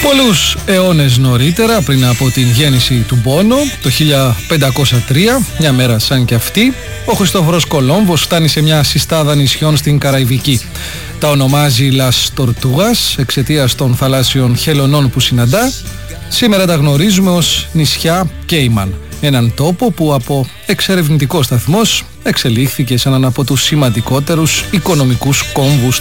Πολλούς αιώνες νωρίτερα, πριν από την γέννηση του Μπόνο, το 1503, μια μέρα σαν κι αυτή, ο Χριστόφορος Κολόμβος φτάνει σε μια συστάδα νησιών στην Καραϊβική. Τα ονομάζει Las Tortugas εξαιτίας των θαλάσσιων χελωνών που συναντά. Σήμερα τα γνωρίζουμε ως νησιά Κέιμαν, έναν τόπο που από εξερευνητικό σταθμός εξελίχθηκε σαν έναν από τους σημαντικότερους οικονομικούς κόμβους